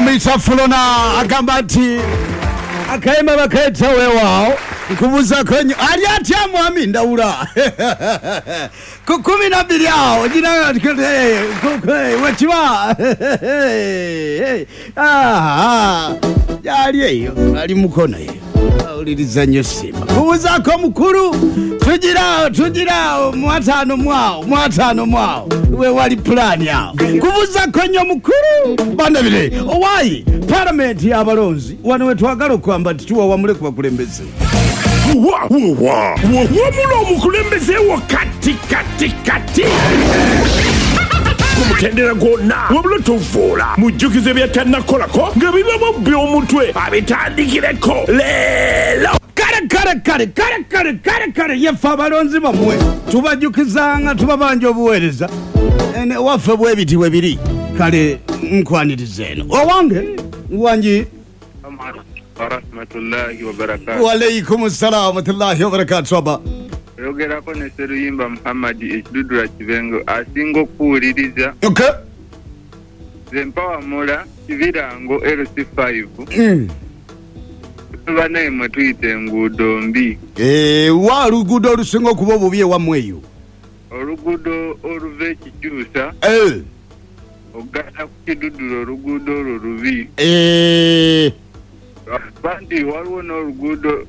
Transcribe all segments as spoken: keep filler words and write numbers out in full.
bamuyita Fulona agamba nti akayemba bakaita weewaawo nkubuza konyo ali atya mwami ndawula ku kumi na bbiri awo gira wekiba yali eyo ali mukono eyo awuliriza nnyo simba kubuzaako mukulu tugiraawo tugiraawo mwataano mwawo mwataano mwawo we wali pulaani awo kubuzaako nnyo mukulu bandabire owaayi palamenti y'abalonzi wano we twagala okwamba nti tuwawamule ku bakulembeze wawamula omukulembeze wo kati kati kati kumutendera gwonna wabula tovuula mujjukize byatannakolako nga bibamu by'omutwe abitandikireko leero kale kale kale kale kale kale kale yeffe abalonzi bamwe tubajjukizanga tubabanja obuweereza waffe bwe biti bwe biri kale nkwaniriza eno owange wangi warahmatullahi wabarakatuh. Walaikum assalam warahmatullahi wabarakatuh. Aba yogerako ne Seruyimba Muhammad ekidudula kibengo asinga okuwuliriza. Okay. Zempawa mola kibirango L C five. Mm. Tuba naye mwe tuyita enguudo mbi. Eh, wa luguudo olusinga okuba obubi ewammwe eyo. Oluguudo oluva ekikyusa. Eh. Ogana ku kidudula oluguudo olwo lubi. Eh. Bandi waliwo n'oluguudo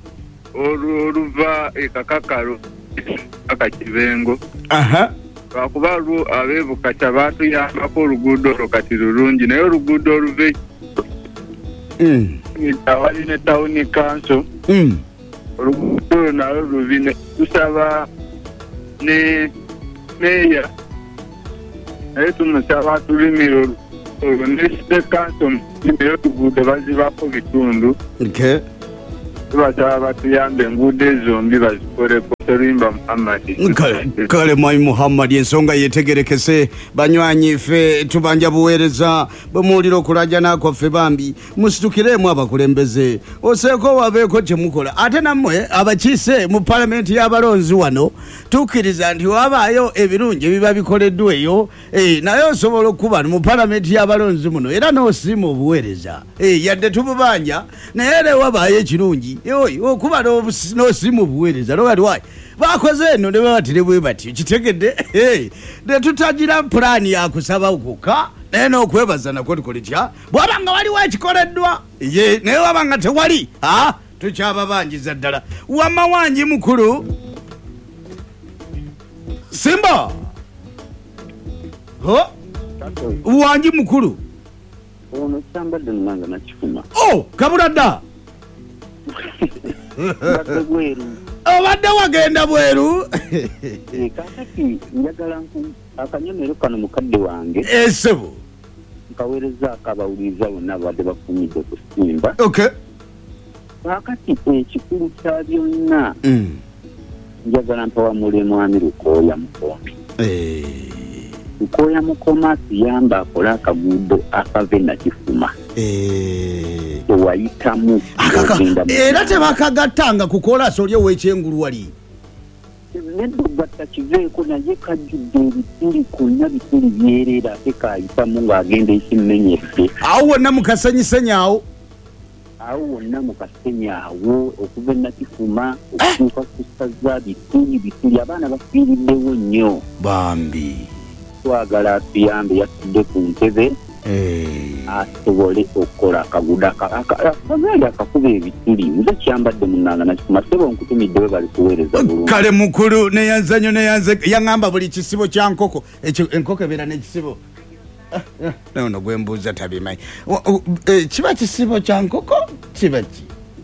oluva ekakakalo akakibengo. Aha. Lwakuba lwo abeebukata baatuyambako oluguudo olwo kati lulungi naye oluguudo oluva Mm. wali ne tawuni kanso. Mm. Oluguudo olwo nalwo lubi tusaba ne meeya naye tumusaba atulimira olwo ne kanso naye oluguudo bazibako bitundu. Okay. Tubasaba batuyambe enguudo ezo mbi bazikoleko. Seruyimba Muhammad. Kale mwami Muhammad ensonga yetegerekese banywanyi ffe tubanja buweereza bwemuwulira okulajana kwaffe bambi musitukiremu abakulembeze oseeko wabeeko kyemukola ate nammwe abakiise mu palamenti y'abalonzi wano tukkiriza nti wabaayo ebirungi ebiba bikoleddwa eyo naye osobola okuba mu palamenti y'abalonzi muno era n'osiima obuweereza yadde tububanja naye era wabaayo ekirungi okuba n'osiima obuweereza lwaliwayi bakoze eno ne babatire bwe bati kitegedde ne tutagira pulaani ya kusaba okuka naye n'okwebaza nako tukole tya bw'abanga waliwo ekikoleddwa ye naye wabanga tewali tukyababanjiza ddala wamma wangi mukulu Simba wangi mukulu ono kyambadde nnanga nakifuma oh kabula dda obadde wagenda bweru kakati njagala akanyomero kano mukadde wange esebo nkaweereza akabawuliriza bonna badde bafumidde okusimba okay kakati ekikulu kya byonna njagala mpawa mule mwami Lukooya Mukombi Lukooya Mukombi asiyamba akola akaguudo akave nakifuma ewayitamu era tebakagattanga kukola asoli owekyengulu wali neddogatta kiveeko naye kajjudde ebituli konna bituli byerera ate kayitamu ng'agenda ekimenyedde awo wonna mukasenyisenyaawo awo wonna mukasenyaawo okuva enakifuma okutuuka ku ssaza bituli bituli abaana bafiiriddewo nnyo bambi twagala atuyambe yatudde ku ntebe asobole okukola akaguudo akagaali akakuba ebituli nze kyambadde munnanga nakifuma sebo nkutumidde we bali kuweereza bulungi kale mukulu neyanza nnyo neyanze yaŋŋamba buli kisibo kya nkoko enkoko ebeera n'ekisibo nono gwembuuza tabimanyi kiba kisibo kya nkoko kiba ki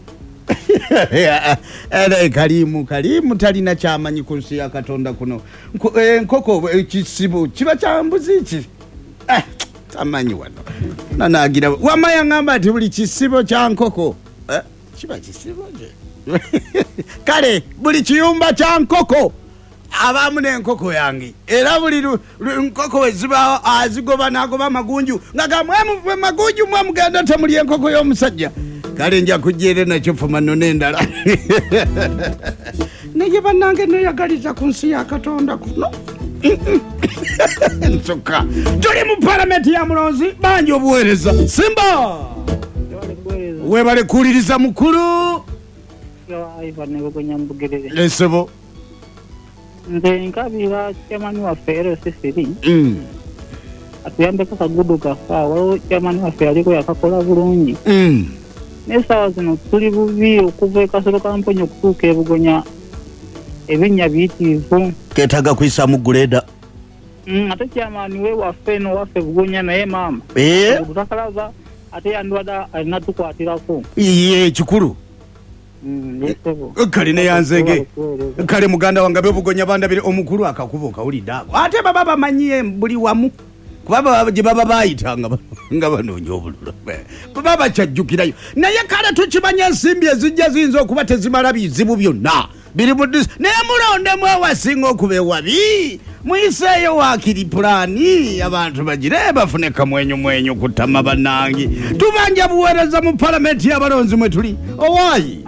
era kalimu kalimu talina kyamanyi ku nsi ya Katonda kuno enkoko ekisibo kiba kya mbuzi ki tamanyi wano nanagira wama yaŋŋamba nti buli kisibo kya nkoko kiba kisibo gye kale buli kiyumba kya nkoko abamu n'enkoko yange era buli nkoko weziba azigoba nagoba magunju nga gamwemuve magunju mwe mugenda temuli enkoko y'omusajja kale nja kujjere nakyo fuma nno n'endala naye bannange neeyagaliza ku nsi ya Katonda kuno Nsoka tuli mu parliament ya Mulonzi banjo obuweereza Simba webale kuliriza mukulu yo Ivan Nebugonya Mbugerere lesebo nze nkabira chairman wa Fero Sisiri mm atuyambe ka kagudu kafa wao chairman wa Fero aliko yakakola bulungi mm nesa zino tuli bubi okuva kasoro kamponyo kutuka ebugonya ebinya bitivu ketaga kwisa mu greda mm ate chairman we wa Feno wa Bugonya naye mama eh tutakalaza ate yandwada alinatukwatirako iye kikulu mm lesebo kale ne yanzege kale muganda wange bebugonya bandabire omukulu akakuboka uli dago ate baba bamanyiye buli wamu kubaba je baba bayitanga nga banonyo obululu baba chajjukirayo naye kale tukimanya nsimbi ezijja zinzo okuba tezimala bizibu byonna biri mudis ne mulonde mwe wasinga okubewabi muiseyo wakiri plani abantu bagire bafune kamwenyu mwenyu kutama banangi tubanja buwereza mu parliament ya Balonzi mwe tuli owayi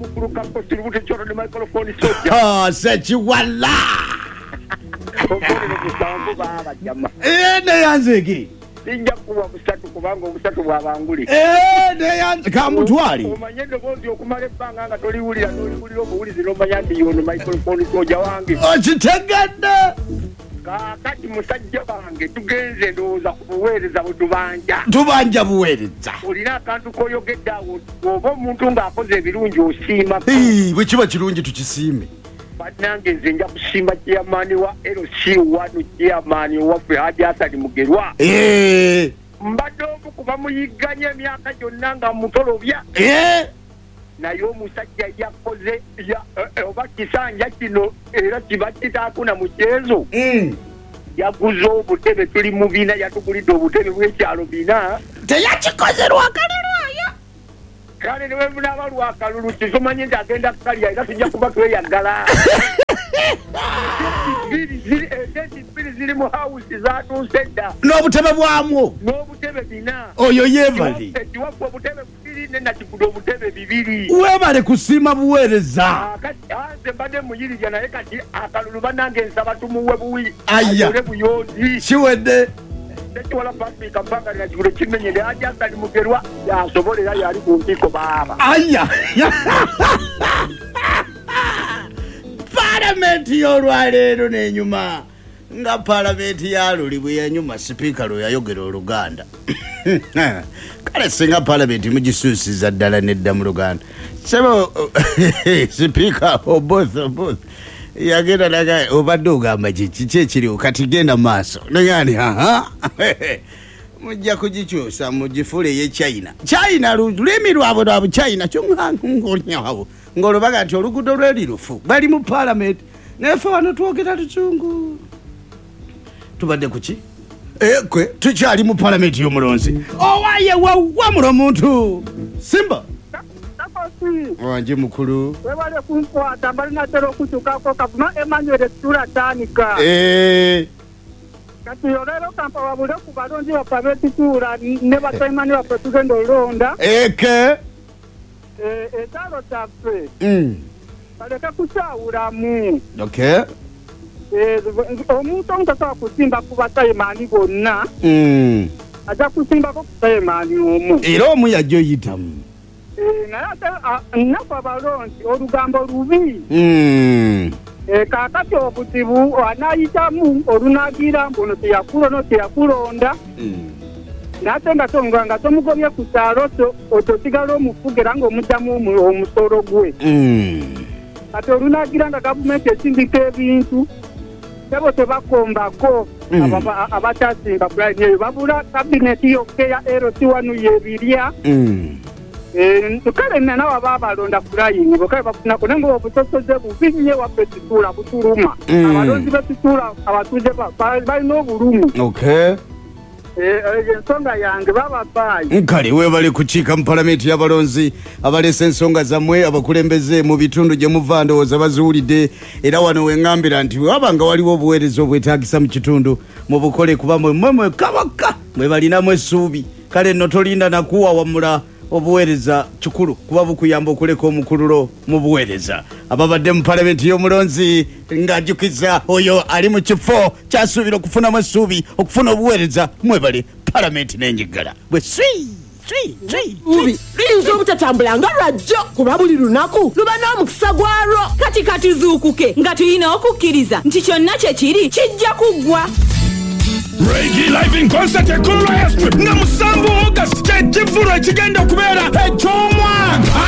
ah sechiwala eh ne yanzeki Inja kuwa musatu kubanga musatu bwabanguli eh ne yanze kamutwali omanyende bondi okumale banga nga toli wulira toli wulira obuwulizi n'omanyandi yono microphone soja wange okitegedde kakati musajja bange tugenze ndowooza kubuweereza bwetubanja tubanja buweereza olina akantu koyogedde awo oba omuntu ng'akoze ebirungi osiima bwe kiba kirungi tukisiime bannange nze nja kusimba chairman wa L C one chairman waffe Haji Hassan Mugerwa eh mbadde omu kuba muyigganya emyaka gyonna nga mutolobya eh naye omusajja yakoze oba kisanja kino era kiba kitaakuna mu kyezo yaguze obutebe tuli mu biina yatugulidde obutebe bw'ekyalo bina teyakikoze lwakalulwayo kale newe munaaba lwakalulu kizomanye nti agenda kukalya era tujja kuba tweyagala bbiri ziri mu hawusi zatuuse dda n'obutebe bwamu n'obutebe bina oyo yeebali ekiwakku obutebe bubiri ne nakiguda obutebe bibiri weebale kusiima buweereza nze mbadde muyirija naye kati akalulu bannange nsaba tumuwe buwi aya ayole buyonzi kiwedde tekiwala pasifika mpanga linakigulo kimenyere Haji Hassan Mugerwa yasobolera yali ku nkiiko baaba aya palamenti y'olwaleero n'enyuma nga palamenti ya luli bwe yanyuma sipiika lwe yayogera Oluganda kale singa palamenti mugisuusiza ddala nedda mu Luganda sebo sipiika oboth oboth yagenda naga obadde ogamba kiki ekiriwo kati genda maaso nagani aha mujja kugikyusa mu gifula ey'e China China lulimi lwabwe lwa Buchina kyongonyawo ng'olubaga nti oluguudo lweri lufu bali mu parliament nefe wano twogera lukyungu tubadde kuki ekwe tukyali mu parliament y'Omulonzi owaye wawamula omuntu Simba wanje mukulu webale kunkwata mbalina tero okutukako kavuma Emmanuel tulatandika eh kati olero kampa wabule ku balonzi baffe ab'ekituula ne bataimani baffe tugenda olonda eke ekalo kyaffe baleke kukyawulamu okay omuntu omu tasobola kusimba ku bataimani bonna ajja kusimbako ku taimani omu era omu yajja oyitamu naye ate nnaku abalonzi olugambo lubi kakati obuzibu anayitamu olunagira mbuno teyakulono teyakulonda nate nga tonga nga tomugobye ku kyalo otosigala omufuga era ng'omuddamu omusolo gwe kati olunagira nga gavumenti esindika ebintu tebo tebakombako abakyasinga pulani eyo babula kabineti yokka eya L C one yebirya kale nana waba balonda kulayini bokale bafunako nange obusosoze bubinye waffe situula butuluma abalonzi betituula abatuze balina obulumu ensonga yange babafaayi nkale webale kukiika mu palamenti y'Abalonzi abalesa ensonga zammwe abakulembeze mu bitundu gye muva ndowooza baziwulidde era wano weŋŋambira nti wabanga waliwo obuweereza obwetaagisa mu kitundu mu bukole kuba mwemwe kabaka mwe balinamu essuubi kale nno tolinda nakuwa wamula obuweereza kikulu kuba bukuyamba okuleka omukululo mu buweereza ababadde mu palamenti y'omulonzi ng'ajjukiza oyo ali mu kifo kyasuubira okufuna amasuubi okufuna obuweereza mwebale palamenti n'enjigala bwe swi ubi liyinza obutatambula nga lwajjo kuba buli lunaku luba n'omukisa gwalwo kati kati zuukuke nga tulina okukkiriza nti kyonna kye kiri kijja kuggwa. Reggae live in concert at Kulula Strip na musanvu August kyekivulu ekigenda okubeera eky'omwaka.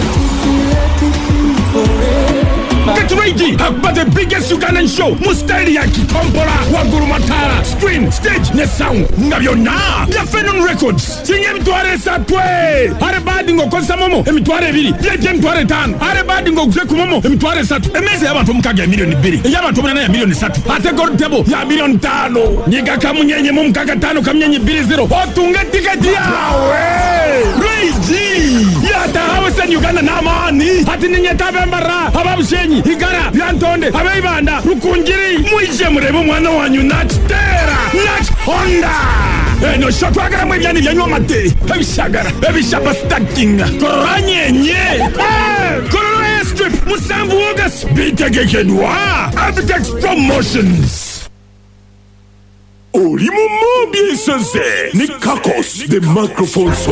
Get ready for the biggest Ugandan show mu style ya Kikompola waggulu Matala screen stage ne sound nga byonna bya Phenon Records kinye emitwalo esatu are badi ng'okozesa momo emitwalo ebiri byejja emitwalo etaano are badi ng'oguse ku momo emitwalo esatu emmeeza y'abantu omukaaga ya miliyoni bbiri ey'abantu omunana ya miliyoni ssatu ate gold table ya miliyoni ttaano nyiga kamunyenye mu mukaaga ttaano kamunyenye bbiri zero otunga tiketi yawe Reggae yata abasani Uganda n'amaani ati ninyeta abembara ababushenyi igara byantonde abayibanda rukunjiri mwije murebe umwana wanyu nakitera nakihonda eno shotwagara mwe byani byanywa mate ebishagara ebishaba stacking koranyenye Kulula Strip musanvu August bitegekedwa Abitex Promotions. Oli mu mobi esase ni Kakos the microphone so